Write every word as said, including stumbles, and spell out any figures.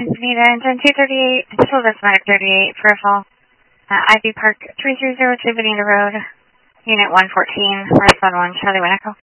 Encinitas, engine two thirty-eight, Digital Decimatic thirty-eight, peripheral, uh, Ivy Park three three zero two, Bonita Road, Unit one fourteen, Respawn one, Charlie one Echo.